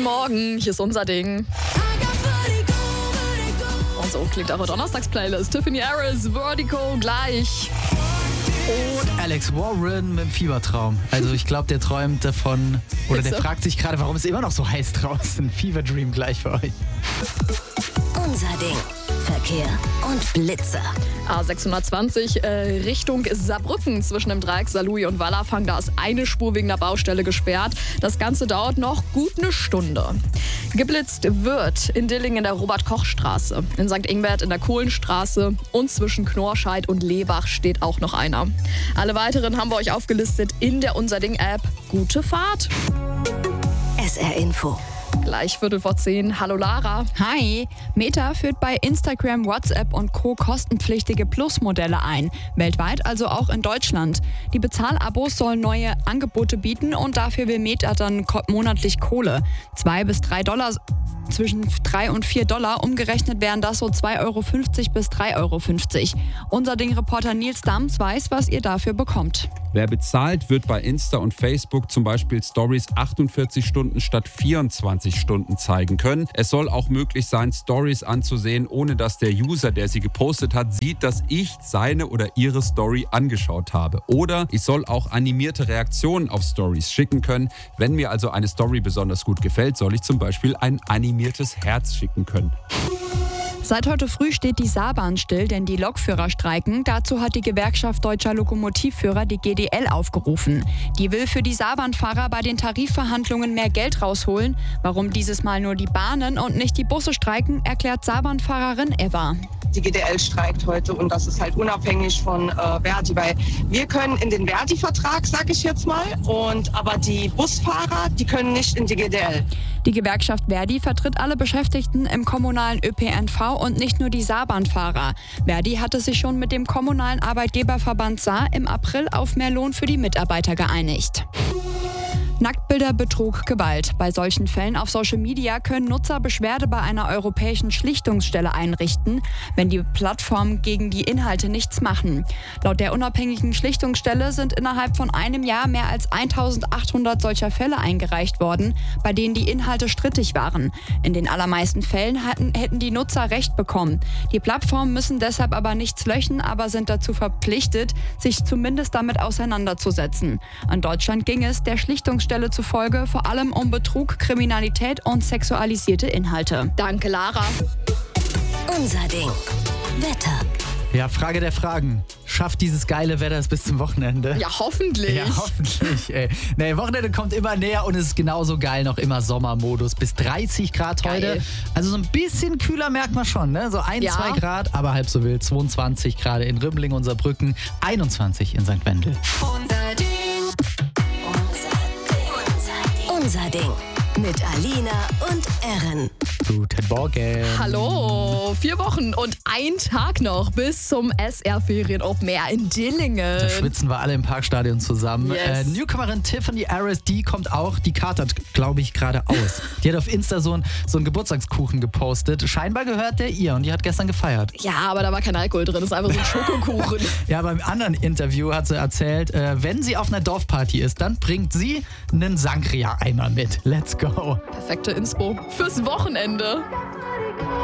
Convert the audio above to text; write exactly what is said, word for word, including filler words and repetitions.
Morgen, hier ist unser Ding. Und so klingt eure Donnerstags-Playlist. Tiffany Harris, Vertigo, gleich. Und Alex Warren mit dem Fiebertraum. Also ich glaube, der träumt davon, oder der fragt sich gerade, warum es immer noch so heiß draußen. Fever Dream gleich für euch. Unser Ding. Verkehr und Blitzer. A sechshundertzwanzig äh, Richtung Saarbrücken zwischen dem Dreieck Saarlouis und Wallerfang. Da ist eine Spur wegen der Baustelle gesperrt. Das Ganze dauert noch gut eine Stunde. Geblitzt wird in Dillingen in der Robert-Koch-Straße, in Sankt Ingbert in der Kohlenstraße und zwischen Knorrscheid und Lebach steht auch noch einer. Alle weiteren haben wir euch aufgelistet in der Unser Ding-App. Gute Fahrt. S R Info. Gleich Viertel vor zehn. Hallo Lara. Hi. Meta führt bei Instagram, WhatsApp und Co. kostenpflichtige Plus-Modelle ein. Weltweit, also auch in Deutschland. Die Bezahlabos sollen neue Angebote bieten und dafür will Meta dann monatlich Kohle. Zwei bis drei Dollar, zwischen drei und vier Dollar. Umgerechnet wären das so zwei Euro fünfzig bis drei Euro fünfzig. Unser Ding-Reporter Nils Dams weiß, was ihr dafür bekommt. Wer bezahlt, wird bei Insta und Facebook zum Beispiel Stories achtundvierzig Stunden statt vierundzwanzig Stunden zeigen können. Es soll auch möglich sein, Stories anzusehen, ohne dass der User, der sie gepostet hat, sieht, dass ich seine oder ihre Story angeschaut habe. Oder ich soll auch animierte Reaktionen auf Stories schicken können. Wenn mir also eine Story besonders gut gefällt, soll ich zum Beispiel ein animiertes Herz schicken können. Seit heute früh steht die Saarbahn still, denn die Lokführer streiken. Dazu hat die Gewerkschaft Deutscher Lokomotivführer, die G D L, aufgerufen. Die will für die Saarbahnfahrer bei den Tarifverhandlungen mehr Geld rausholen. Warum dieses Mal nur die Bahnen und nicht die Busse streiken, erklärt Saarbahnfahrerin Eva. Die G D L streikt heute und das ist halt unabhängig von äh, Verdi, weil wir können in den Verdi-Vertrag, sag ich jetzt mal, und aber die Busfahrer, die können nicht in die G D L. Die Gewerkschaft Verdi vertritt alle Beschäftigten im kommunalen Ö P N V und nicht nur die Saarbahnfahrer. Verdi hatte sich schon mit dem kommunalen Arbeitgeberverband Saar im April auf mehr Lohn für die Mitarbeiter geeinigt. Nacktbilder, Betrug, Gewalt. Bei solchen Fällen auf Social Media können Nutzer Beschwerde bei einer europäischen Schlichtungsstelle einrichten, wenn die Plattformen gegen die Inhalte nichts machen. Laut der unabhängigen Schlichtungsstelle sind innerhalb von einem Jahr mehr als eintausendachthundert solcher Fälle eingereicht worden, bei denen die Inhalte strittig waren. In den allermeisten Fällen hatten, hätten die Nutzer Recht bekommen. Die Plattformen müssen deshalb aber nichts löschen, aber sind dazu verpflichtet, sich zumindest damit auseinanderzusetzen. In Deutschland ging es der Schlichtungsstelle Stelle zufolge vor allem um Betrug, Kriminalität und sexualisierte Inhalte. Danke, Lara. Unser Ding. Wetter. Ja, Frage der Fragen. Schafft dieses geile Wetter es bis zum Wochenende? Ja, hoffentlich. Ja, hoffentlich. Ey. Nee, Wochenende kommt immer näher und es ist genauso geil, noch immer Sommermodus. Bis dreißig Grad Geil. heute. Also so ein bisschen kühler merkt man schon, ne? So ein, Ja. zwei Grad, aber halb so wild. zweiundzwanzig Grad in Rimmling und Saarbrücken, einundzwanzig in Sankt Wendel. Unser Ding. Unser Ding. Mit Alina und Erin. Guten Morgen. Hallo, vier Wochen und ein Tag noch bis zum S R-Ferien Open Air in Dillingen. Da schwitzen wir alle im Parkstadion zusammen. Yes. Äh, Newcomerin Tiffany Harris, die kommt auch, die katert, glaube ich, gerade aus. Die hat auf Insta so einen so einen Geburtstagskuchen gepostet. Scheinbar gehört der ihr und die hat gestern gefeiert. Ja, aber da war kein Alkohol drin, das ist einfach so ein Schokokuchen. Ja, beim anderen Interview hat sie erzählt, äh, wenn sie auf einer Dorfparty ist, dann bringt sie einen Sangria-Eimer mit. Let's go. Perfekte Inspo fürs Wochenende.